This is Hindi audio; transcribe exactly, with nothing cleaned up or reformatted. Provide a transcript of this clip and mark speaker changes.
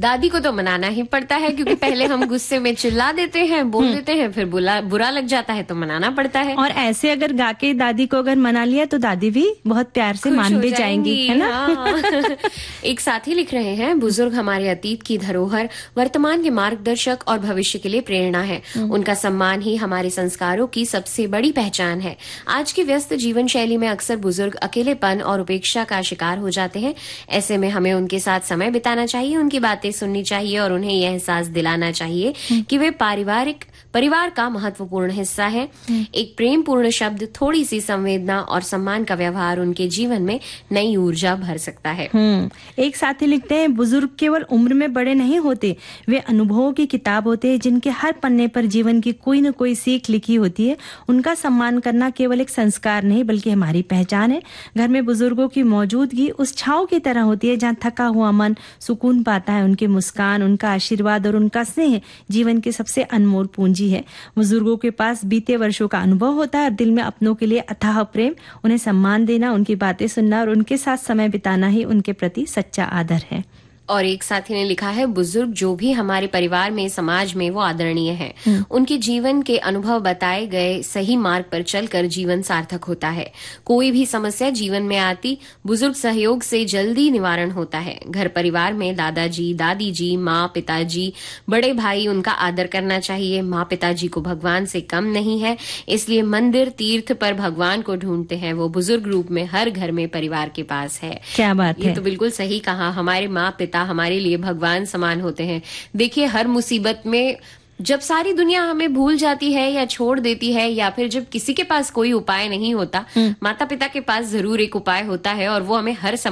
Speaker 1: दादी को तो मनाना ही पड़ता है, क्योंकि पहले हम गुस्से में चिल्ला देते हैं, बोल देते हैं, फिर बुला बुरा लग जाता है तो मनाना पड़ता है।
Speaker 2: और ऐसे अगर गा के दादी को अगर मना लिया तो दादी भी बहुत प्यार से मान भी जाएंगी, है ना?
Speaker 1: हाँ। एक साथी लिख रहे हैं, बुजुर्ग हमारे अतीत की धरोहर, वर्तमान के मार्गदर्शक और भविष्य के लिए प्रेरणा है। उनका सम्मान ही हमारे संस्कारों की सबसे बड़ी पहचान है। आज की व्यस्त जीवन शैली में अक्सर बुजुर्ग अकेलेपन और उपेक्षा का शिकार हो जाते हैं। ऐसे में हमें उनके साथ समय बिताना चाहिए, उनकी बातें सुननी चाहिए और उन्हें यह एहसास दिलाना चाहिए कि वे पारिवारिक परिवार का महत्वपूर्ण हिस्सा है। एक प्रेम पूर्ण शब्द, थोड़ी सी संवेदना और सम्मान का व्यवहार उनके जीवन में नई ऊर्जा भर सकता है।
Speaker 2: एक साथी लिखते हैं, बुजुर्ग केवल उम्र में बड़े नहीं होते, वे अनुभवों की किताब होते हैं, जिनके हर पन्ने पर जीवन की कोई न कोई सीख लिखी होती है। उनका सम्मान करना केवल एक संस्कार नहीं बल्कि हमारी पहचान है। घर में बुजुर्गों की मौजूदगी उस छांव की तरह होती है जहाँ थका हुआ मन सुकून पाता है। उनकी मुस्कान, उनका आशीर्वाद और उनका स्नेह जीवन की सबसे अनमोल पूंजी है। बुजुर्गों के पास बीते वर्षों का अनुभव होता है और दिल में अपनों के लिए अथाह प्रेम। उन्हें सम्मान देना, उनकी बातें सुनना और उनके साथ समय बिताना ही उनके प्रति सच्चा आदर है।
Speaker 1: और एक साथी ने लिखा है, बुजुर्ग जो भी हमारे परिवार में, समाज में, वो आदरणीय है। उनके जीवन के अनुभव बताए गए सही मार्ग पर चलकर जीवन सार्थक होता है। कोई भी समस्या जीवन में आती, बुजुर्ग सहयोग से जल्दी निवारण होता है। घर परिवार में दादाजी, दादी जी, माँ, पिताजी, बड़े भाई, उनका आदर करना चाहिए। माँ पिताजी को भगवान से कम नहीं है, इसलिए मंदिर तीर्थ पर भगवान को ढूंढते हैं। वो बुजुर्ग रूप में हर घर में परिवार के पास है।
Speaker 2: क्या बात है,
Speaker 1: ये तो बिल्कुल सही कहा। हमारे माँ पिता हमारे लिए भगवान समान होते हैं। देखिए, हर मुसीबत में जब सारी दुनिया हमें भूल जाती है या छोड़ देती है, या फिर जब किसी के पास कोई उपाय नहीं होता, माता पिता के पास जरूर एक उपाय होता है और वो हमें हर समय